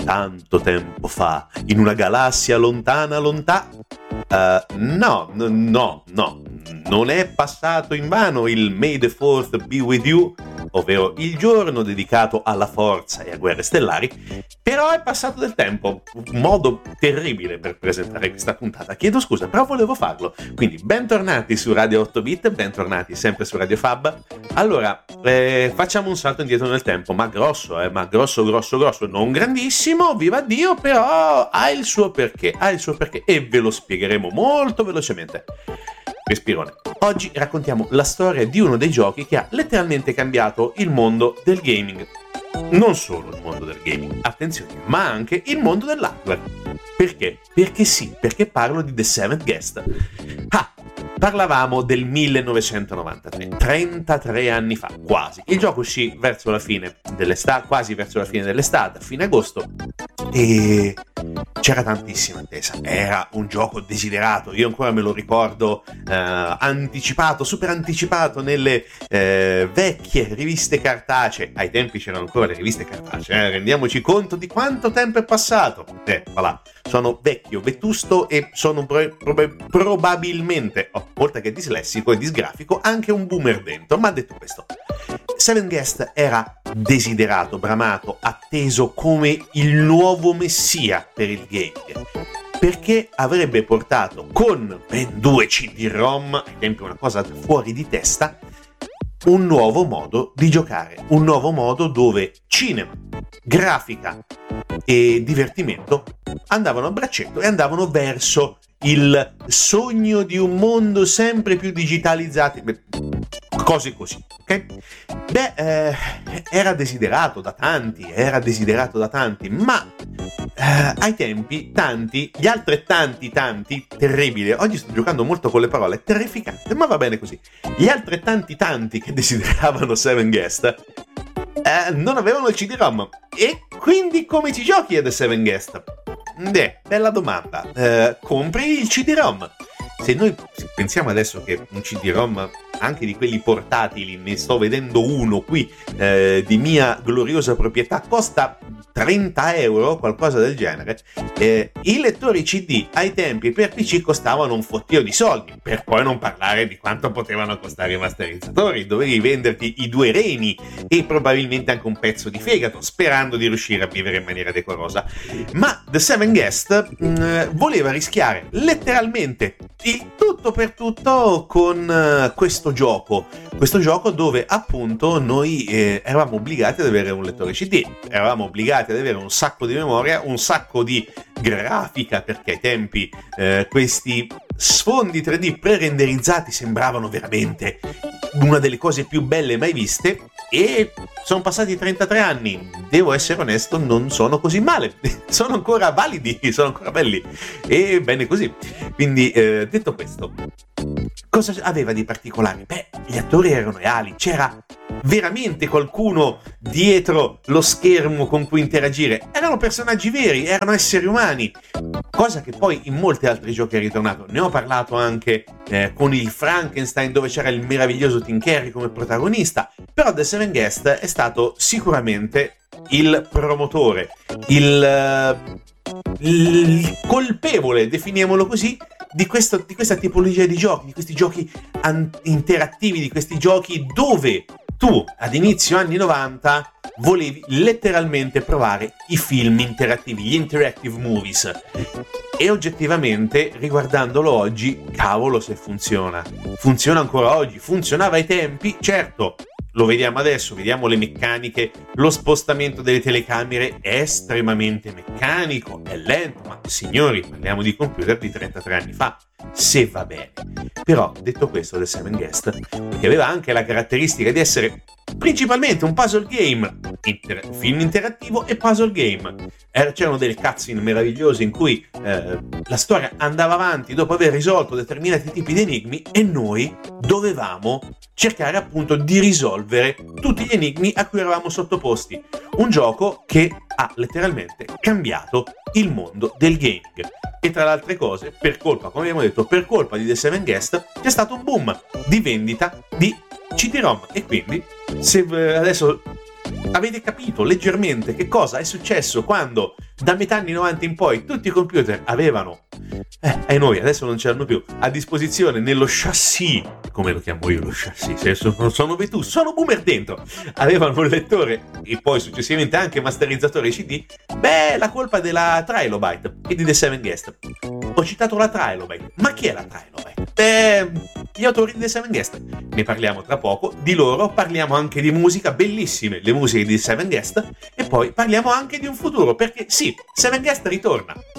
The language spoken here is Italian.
tanto tempo fa, in una galassia lontana lontana. No, non è passato invano il May the 4th be with you, ovvero il giorno dedicato alla forza e a guerre stellari, però è passato del tempo, un modo terribile per presentare questa puntata, chiedo scusa, però volevo farlo. Quindi bentornati su Radio 8bit, bentornati sempre su Radio Fab. Allora, facciamo un salto indietro nel tempo, ma grosso, non grandissimo, viva Dio, però ha il suo perché e ve lo spiegheremo molto velocemente. Respirone. Oggi raccontiamo la storia di uno dei giochi che ha letteralmente cambiato il mondo del gaming. Non solo il mondo del gaming, attenzione, ma anche il mondo dell'hardware. Perché? Perché parlo di The Seventh Guest. Parlavamo del 1993, 33 anni fa, quasi. Il gioco uscì verso la fine dell'estate, quasi verso la fine dell'estate, a fine agosto, e c'era tantissima attesa. Era un gioco desiderato, io ancora me lo ricordo super anticipato nelle vecchie riviste cartacee. Ai tempi c'erano ancora le riviste cartacee, rendiamoci conto di quanto tempo è passato. Voilà. Sono vecchio, vetusto e sono probabilmente, oltre che dislessico e disgrafico, anche un boomer dentro. Ma detto questo, Seven Guest era desiderato, bramato, atteso come il nuovo messia per il gaming, perché avrebbe portato con ben 2 CD-ROM, ai tempi una cosa fuori di testa, un nuovo modo di giocare, un nuovo modo dove cinema, grafica e divertimento andavano a braccetto e andavano verso il sogno di un mondo sempre più digitalizzato, cose così, ok? Era desiderato da tanti, ma ai tempi gli altrettanti terribile, oggi sto giocando molto con le parole, terrificante, ma va bene così, gli altrettanti che desideravano Seven Guest non avevano il CD-ROM, e quindi come ci giochi a The Seven Guest? Bella domanda. Compri il CD-ROM. Se noi pensiamo adesso che un CD-ROM, anche di quelli portatili, ne sto vedendo uno qui di mia gloriosa proprietà, costa 30 euro, qualcosa del genere. I lettori CD ai tempi per PC costavano un fottio di soldi, per poi non parlare di quanto potevano costare i masterizzatori. Dovevi venderti i 2 reni e probabilmente anche un pezzo di fegato, sperando di riuscire a vivere in maniera decorosa. Ma The Seven Guest voleva rischiare letteralmente il tutto per tutto con questo gioco dove appunto noi eravamo obbligati ad avere un lettore CD, eravamo obbligati ad avere un sacco di memoria, un sacco di grafica, perché ai tempi questi sfondi 3D pre-renderizzati sembravano veramente una delle cose più belle mai viste. E sono passati 33 anni, devo essere onesto, non sono così male, sono ancora validi, sono ancora belli, e bene così. Quindi detto questo, cosa aveva di particolare? Gli attori erano reali, c'era veramente qualcuno dietro lo schermo con cui interagire, erano personaggi veri, erano esseri umani, cosa che poi in molti altri giochi è ritornato. Ne ho parlato anche con il Frankenstein, dove c'era il meraviglioso Tim Curry come protagonista, però The Seven Guest è stato sicuramente il promotore, il colpevole, definiamolo così, di questa tipologia di giochi, di questi giochi interattivi, di questi giochi dove tu ad inizio anni 90 volevi letteralmente provare i film interattivi, gli interactive movies, e oggettivamente, riguardandolo oggi, cavolo se funziona ancora oggi, funzionava ai tempi, certo. Lo vediamo adesso, vediamo le meccaniche, lo spostamento delle telecamere è estremamente meccanico, è lento, ma signori, parliamo di computer di 33 anni fa, se va bene. Però, detto questo, The Seven Guest, che aveva anche la caratteristica di essere principalmente un puzzle game, film interattivo e puzzle game. C'erano delle cutscene meravigliose in cui la storia andava avanti dopo aver risolto determinati tipi di enigmi, e noi dovevamo cercare appunto di risolvere tutti gli enigmi a cui eravamo sottoposti. Un gioco che ha letteralmente cambiato il mondo del gaming. E tra le altre cose, per colpa di The Seven Guest, c'è stato un boom di vendita di CD-ROM, e quindi se adesso avete capito leggermente che cosa è successo quando da metà anni 90 in poi tutti i computer avevano, e noi adesso non ce l'hanno più, a disposizione nello chassis, come lo chiamo io lo chassis, se sono vetusto, sono boomer dentro, avevano un lettore e poi successivamente anche masterizzatore CD, la colpa della Trilobite e di The Seven Guest. Ho citato la Trilobite, ma chi è la Trilobite? Gli autori di The Seven Guest, ne parliamo tra poco, di loro parliamo anche di musica, bellissime le musiche di Seven Guest, e poi parliamo anche di un futuro, perché sì, Seven Guest ritorna,